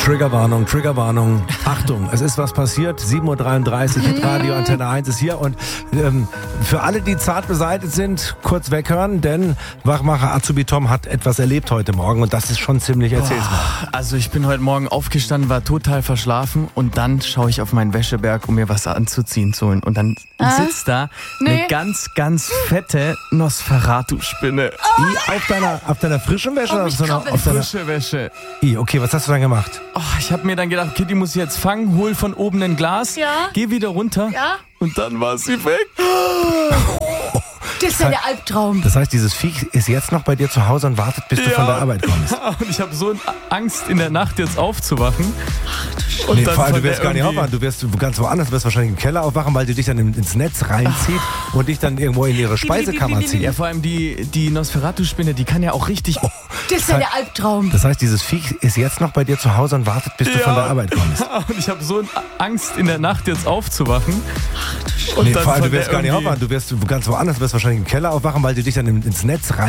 Triggerwarnung, Triggerwarnung. Achtung, es ist was passiert. 7.33 Uhr, Radio Antenne 1 ist hier. Und für alle, die zart beseitigt sind, kurz weghören, denn Wachmacher Azubi Tom hat etwas erlebt heute Morgen und das ist schon ziemlich, erzähl's mal. Also ich bin heute Morgen aufgestanden, war total verschlafen und dann schaue ich auf meinen Wäscheberg, um mir was anzuziehen zu holen. Und dann sitzt da eine ganz, ganz fette Nosferatu-Spinne. Auf deiner frischen Wäsche? Oder auf deiner Frische Wäsche. Okay, was hast du dann gemacht? Oh, ich habe mir dann gedacht, okay, die muss ich jetzt fangen, hol von oben ein Glas, geh wieder runter und dann war sie weg. Das ist ja der Albtraum. Das heißt, dieses Viech ist jetzt noch bei dir zu Hause und wartet, bis du von der Arbeit kommst. Und ich habe so Angst, in der Nacht jetzt aufzuwachen. Und vor allem, du wirst gar nicht aufwachen, du wirst ganz woanders, du wirst wahrscheinlich im Keller aufwachen, weil die dich dann ins Netz reinzieht und dich dann irgendwo in ihre Speisekammer zieht. Ja, vor allem die Nosferatu-Spinne, die kann ja auch richtig... Das ist ja der Albtraum. Das heißt, dieses Viech ist jetzt noch bei dir zu Hause und wartet, bis du von der Arbeit kommst. Und ich habe so Angst, in der Nacht jetzt aufzuwachen. Und vor allem, du wirst gar nicht aufwachen, du wirst ganz woanders, du wirst wahrscheinlich im Keller aufwachen, weil die dich dann ins Netz rein